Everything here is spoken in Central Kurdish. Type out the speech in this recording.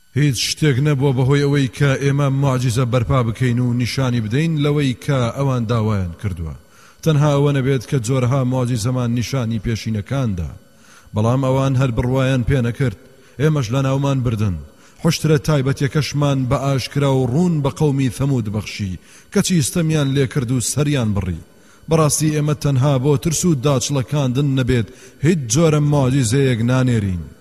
هیچ شتێک نەبووە بەهۆی ئەوەی کە ئێمە معجزە بەرپا بکەین و نیشانی بدەین لەوەی کە ئەوان داوایان کردووە. تەنها ئەوە نەبێت کە جۆرەها معجزەمان نیشانی پێشینەکاندا، بەڵام ئەوان هەر بڕوایان پێ نەکرد، ئێمەش لە ناومان بردن. حشترە تایبەتیەکەشمان بە ئاشکرا و ڕوون بە قەومی ثەمود بەخشی کەچی ستەمیان لێ کرد و سەریان بڕی. بەڕاستی ئێمە تەنها بۆ ترس و داچڵەکاندن نەبێت هیچ جۆرە معجزەیەک نانێرین.